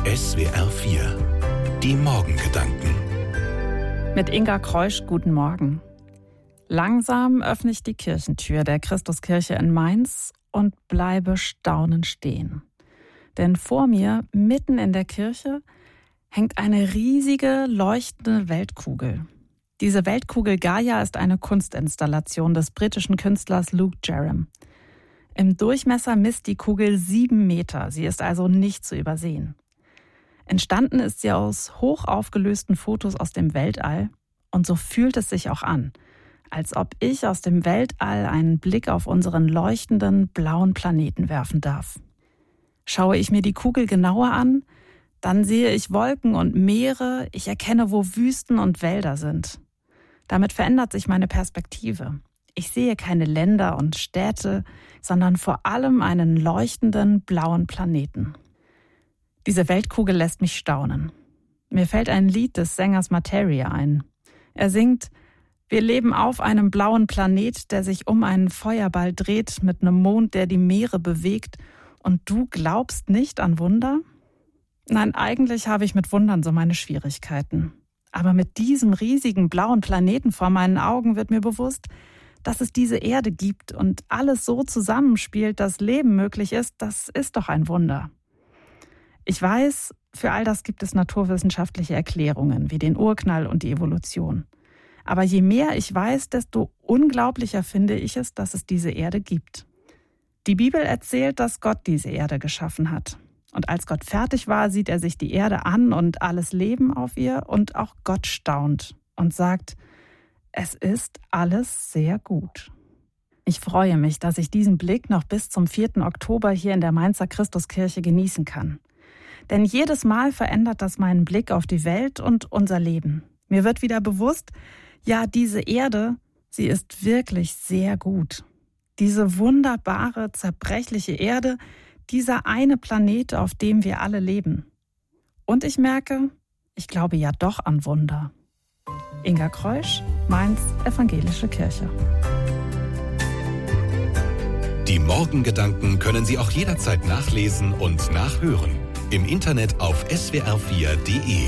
SWR 4 Die Morgengedanken. Mit Inga Kreusch, guten Morgen. Langsam öffne ich die Kirchentür der Christuskirche in Mainz und bleibe staunend stehen. Denn vor mir, mitten in der Kirche, hängt eine riesige, leuchtende Weltkugel. Diese Weltkugel Gaia ist eine Kunstinstallation des britischen Künstlers Luke Jerram. Im Durchmesser misst die Kugel 7 Meter, sie ist also nicht zu übersehen. Entstanden ist sie aus hoch aufgelösten Fotos aus dem Weltall und so fühlt es sich auch an, als ob ich aus dem Weltall einen Blick auf unseren leuchtenden blauen Planeten werfen darf. Schaue ich mir die Kugel genauer an, dann sehe ich Wolken und Meere, ich erkenne, wo Wüsten und Wälder sind. Damit verändert sich meine Perspektive. Ich sehe keine Länder und Städte, sondern vor allem einen leuchtenden blauen Planeten. Diese Weltkugel lässt mich staunen. Mir fällt ein Lied des Sängers Materia ein. Er singt: Wir leben auf einem blauen Planet, der sich um einen Feuerball dreht, mit einem Mond, der die Meere bewegt. Und du glaubst nicht an Wunder? Nein, eigentlich habe ich mit Wundern so meine Schwierigkeiten. Aber mit diesem riesigen blauen Planeten vor meinen Augen wird mir bewusst, dass es diese Erde gibt und alles so zusammenspielt, dass Leben möglich ist. Das ist doch ein Wunder. Ich weiß, für all das gibt es naturwissenschaftliche Erklärungen, wie den Urknall und die Evolution. Aber je mehr ich weiß, desto unglaublicher finde ich es, dass es diese Erde gibt. Die Bibel erzählt, dass Gott diese Erde geschaffen hat. Und als Gott fertig war, sieht er sich die Erde an und alles Leben auf ihr und auch Gott staunt und sagt: Es ist alles sehr gut. Ich freue mich, dass ich diesen Blick noch bis zum 4. Oktober hier in der Mainzer Christuskirche genießen kann. Denn jedes Mal verändert das meinen Blick auf die Welt und unser Leben. Mir wird wieder bewusst, ja, diese Erde, sie ist wirklich sehr gut. Diese wunderbare, zerbrechliche Erde, dieser eine Planet, auf dem wir alle leben. Und ich merke, ich glaube ja doch an Wunder. Inga Kreusch, Mainz Evangelische Kirche. Die Morgengedanken können Sie auch jederzeit nachlesen und nachhören. Im Internet auf swr4.de.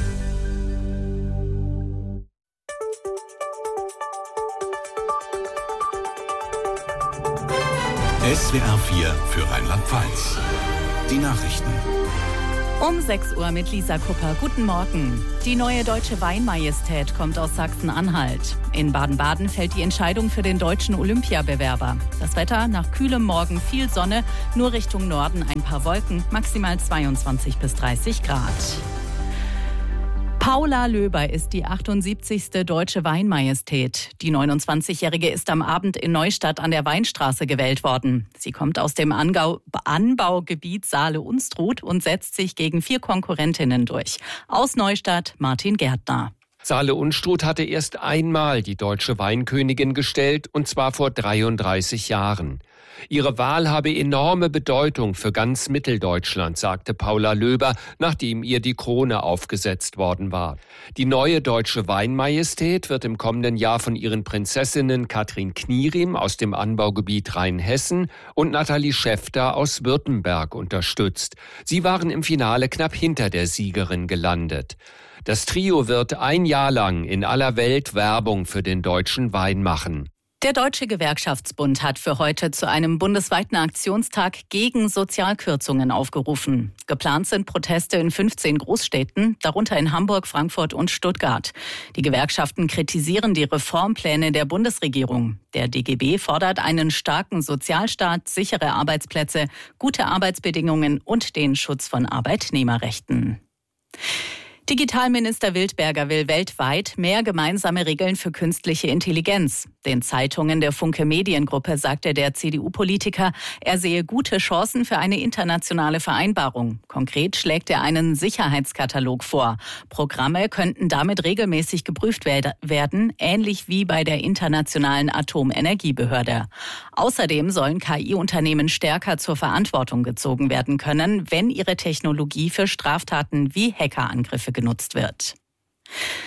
SWR 4 für Rheinland-Pfalz. Die Nachrichten. Um 6 Uhr mit Lisa Kupper. Guten Morgen. Die neue Deutsche Weinmajestät kommt aus Sachsen-Anhalt. In Baden-Baden fällt die Entscheidung für den deutschen Olympiabewerber. Das Wetter: nach kühlem Morgen viel Sonne, nur Richtung Norden ein paar Wolken, maximal 22 bis 30 Grad. Paula Löber ist die 78. Deutsche Weinmajestät. Die 29-Jährige ist am Abend in Neustadt an der Weinstraße gewählt worden. Sie kommt aus dem Anbaugebiet Saale-Unstrut und setzt sich gegen 4 Konkurrentinnen durch. Aus Neustadt Martin Gärtner. Saale-Unstrut hatte erst einmal die deutsche Weinkönigin gestellt, und zwar vor 33 Jahren. Ihre Wahl habe enorme Bedeutung für ganz Mitteldeutschland, sagte Paula Löber, nachdem ihr die Krone aufgesetzt worden war. Die neue Deutsche Weinmajestät wird im kommenden Jahr von ihren Prinzessinnen Katrin Knierim aus dem Anbaugebiet Rheinhessen und Nathalie Schäfter aus Württemberg unterstützt. Sie waren im Finale knapp hinter der Siegerin gelandet. Das Trio wird ein Jahr lang in aller Welt Werbung für den deutschen Wein machen. Der Deutsche Gewerkschaftsbund hat für heute zu einem bundesweiten Aktionstag gegen Sozialkürzungen aufgerufen. Geplant sind Proteste in 15 Großstädten, darunter in Hamburg, Frankfurt und Stuttgart. Die Gewerkschaften kritisieren die Reformpläne der Bundesregierung. Der DGB fordert einen starken Sozialstaat, sichere Arbeitsplätze, gute Arbeitsbedingungen und den Schutz von Arbeitnehmerrechten. Digitalminister Wildberger will weltweit mehr gemeinsame Regeln für künstliche Intelligenz. Den Zeitungen der Funke Mediengruppe sagte der CDU-Politiker, er sehe gute Chancen für eine internationale Vereinbarung. Konkret schlägt er einen Sicherheitskatalog vor. Programme könnten damit regelmäßig geprüft werden, ähnlich wie bei der Internationalen Atomenergiebehörde. Außerdem sollen KI-Unternehmen stärker zur Verantwortung gezogen werden können, wenn ihre Technologie für Straftaten wie Hackerangriffe genutzt wird.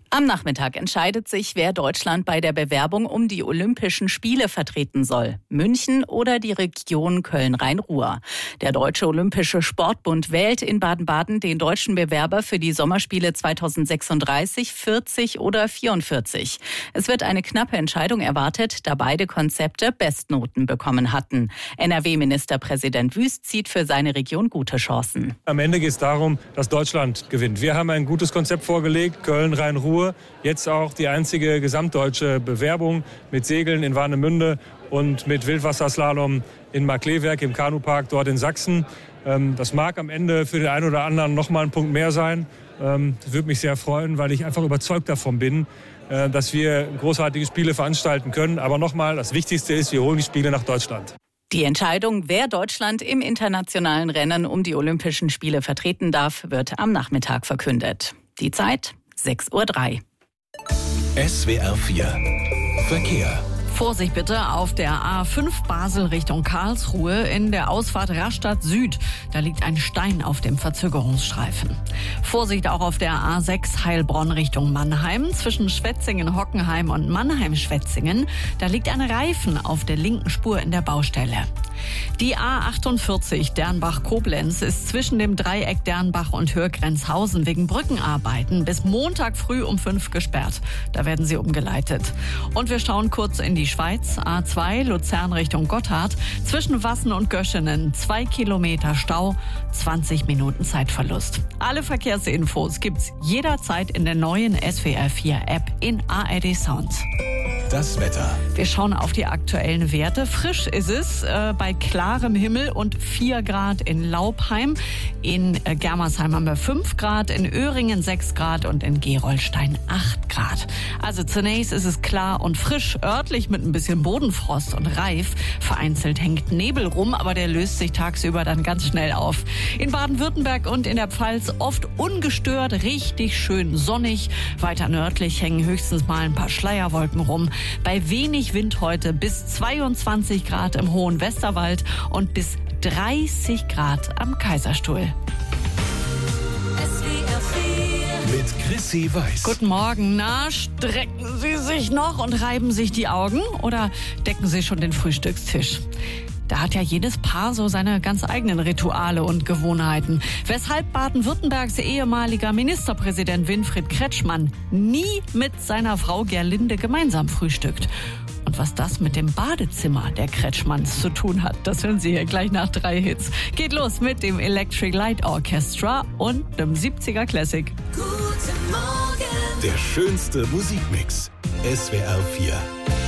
Am Nachmittag entscheidet sich, wer Deutschland bei der Bewerbung um die Olympischen Spiele vertreten soll. München oder die Region Köln-Rhein-Ruhr. Der Deutsche Olympische Sportbund wählt in Baden-Baden den deutschen Bewerber für die Sommerspiele 2036, 40 oder 44. Es wird eine knappe Entscheidung erwartet, da beide Konzepte Bestnoten bekommen hatten. NRW-Ministerpräsident Wüst sieht für seine Region gute Chancen. Am Ende geht es darum, dass Deutschland gewinnt. Wir haben ein gutes Konzept vorgelegt, Köln-Rhein-Ruhr. Jetzt auch die einzige gesamtdeutsche Bewerbung mit Segeln in Warnemünde und mit Wildwasserslalom in Markleewerk im Kanupark dort in Sachsen. Das mag am Ende für den einen oder anderen noch mal ein Punkt mehr sein. Das würde mich sehr freuen, weil ich einfach überzeugt davon bin, dass wir großartige Spiele veranstalten können. Aber nochmal, das Wichtigste ist, wir holen die Spiele nach Deutschland. Die Entscheidung, wer Deutschland im internationalen Rennen um die Olympischen Spiele vertreten darf, wird am Nachmittag verkündet. Die Zeit 6:03 Uhr. SWR 4 Verkehr. Vorsicht bitte auf der A5 Basel Richtung Karlsruhe in der Ausfahrt Rastatt Süd. Da liegt ein Stein auf dem Verzögerungsstreifen. Vorsicht auch auf der A6 Heilbronn Richtung Mannheim. Zwischen Schwetzingen-Hockenheim und Mannheim-Schwetzingen. Da liegt ein Reifen auf der linken Spur in der Baustelle. Die A48 Dernbach-Koblenz ist zwischen dem Dreieck Dernbach und Hürgrenzhausen wegen Brückenarbeiten bis Montag früh um 5 gesperrt. Da werden sie umgeleitet. Und wir schauen kurz in die Schweiz. A2 Luzern Richtung Gotthard. Zwischen Wassen und Göschenen 2 Kilometer Stau, 20 Minuten Zeitverlust. Alle Verkehrsinfos gibt's jederzeit in der neuen SWR 4 App in ARD Sound. Das Wetter. Wir schauen auf die aktuellen Werte. Frisch ist es bei klarem Himmel und 4 Grad in Laubheim. In Germersheim haben wir 5 Grad, in Öhringen 6 Grad und in Gerolstein 8 Grad. Also zunächst ist es klar und frisch, örtlich mit ein bisschen Bodenfrost und Reif. Vereinzelt hängt Nebel rum, aber der löst sich tagsüber dann ganz schnell auf. In Baden-Württemberg und in der Pfalz oft ungestört, richtig schön sonnig. Weiter nördlich hängen höchstens mal ein paar Schleierwolken rum. Bei wenig Wind heute bis 22 Grad im hohen Westerwald und bis 30 Grad am Kaiserstuhl. Mit Chrissy Weiß. Guten Morgen. Na, strecken Sie sich noch und reiben sich die Augen oder decken Sie schon den Frühstückstisch? Da hat ja jedes Paar so seine ganz eigenen Rituale und Gewohnheiten. Weshalb Baden-Württembergs ehemaliger Ministerpräsident Winfried Kretschmann nie mit seiner Frau Gerlinde gemeinsam frühstückt. Und was das mit dem Badezimmer der Kretschmanns zu tun hat, das hören Sie hier gleich nach 3 Hits. Geht los mit dem Electric Light Orchestra und dem 70er Classic. Guten Morgen. Der schönste Musikmix. SWR 4.